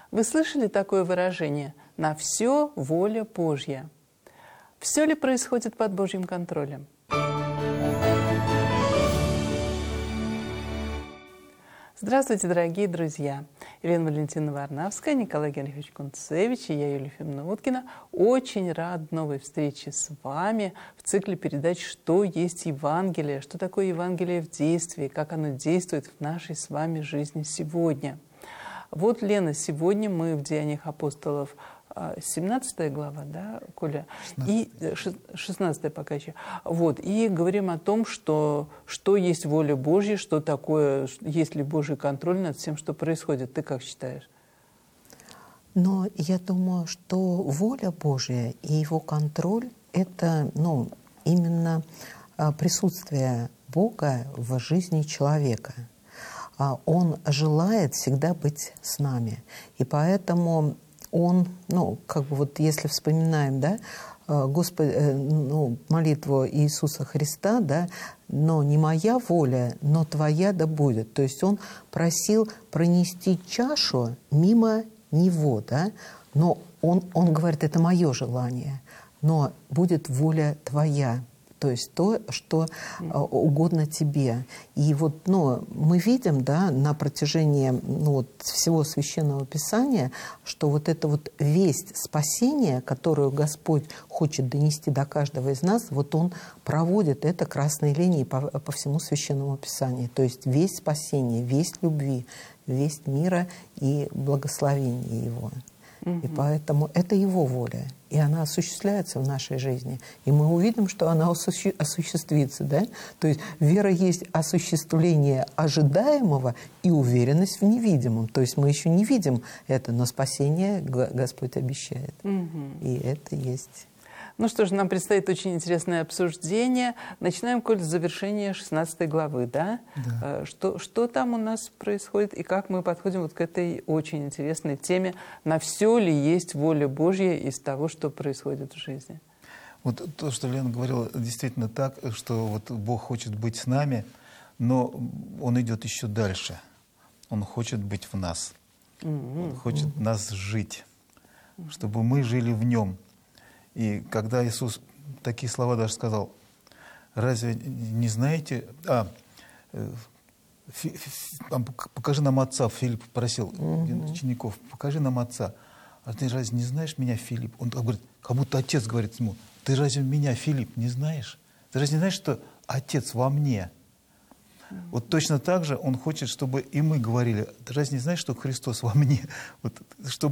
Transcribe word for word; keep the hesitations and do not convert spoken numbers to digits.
Вы слышали такое выражение «на все воля Божья»? Все ли происходит под Божьим контролем? Здравствуйте, дорогие друзья! Елена Валентиновна Варнавская, Николай Генрихович Кунцевич и я, Юлия Ефимовна Уткина. Очень рад новой встрече с вами в цикле передач «Что есть Евангелие?», что такое Евангелие в действии, как оно действует в нашей с вами жизни сегодня. Вот, Лена, сегодня мы в Деяниях апостолов, семнадцатая глава, да, Коля? И шестнадцатая пока еще. Вот, и говорим о том, что, что есть воля Божья, что такое, есть ли Божий контроль над всем, что происходит. Ты как считаешь? Но я думаю, что воля Божья и его контроль — это, ну, именно присутствие Бога в жизни человека. Он желает всегда быть с нами. И поэтому он, ну, как бы вот если вспоминаем, да, Господь, ну, молитву Иисуса Христа, да, но не моя воля, но твоя да будет. То есть он просил пронести чашу мимо него, да, но он, он говорит, это мое желание, но будет воля твоя. То есть то, что угодно тебе. И вот, ну, мы видим, да, на протяжении, ну, вот, всего Священного Писания, что вот эта вот весть спасения, которую Господь хочет донести до каждого из нас, вот Он проводит это красной линией по, по всему Священному Писанию. То есть весть спасения, весть любви, весть мира и благословения Его. И поэтому это Его воля, и она осуществляется в нашей жизни. И мы увидим, что она осу- осуществится. Да? То есть вера есть осуществление ожидаемого и уверенность в невидимом. То есть мы еще не видим это, но спасение Господь обещает. Mm-hmm. И это есть. Ну что ж, нам предстоит очень интересное обсуждение. Начинаем, Коль, с завершения шестнадцатой главы, да? Да. Что, что там у нас происходит и как мы подходим вот к этой очень интересной теме, на все ли есть воля Божья из того, что происходит в жизни? Вот то, что Лена говорила, действительно так, что вот Бог хочет быть с нами, но Он идет еще дальше. Он хочет быть в нас. Mm-hmm. Он хочет mm-hmm. нас жить, mm-hmm. чтобы мы жили в Нем. И когда Иисус такие слова даже сказал, разве не знаете, а, фи, фи, покажи нам Отца, Филипп просил mm-hmm. учеников, покажи нам Отца. А ты разве не знаешь меня, Филипп? Он говорит, как будто Отец говорит ему, ты разве меня, Филипп, не знаешь? Ты разве не знаешь, что Отец во мне? Mm-hmm. Вот точно так же Он хочет, чтобы и мы говорили, ты разве не знаешь, что Христос во мне? Вот, чтобы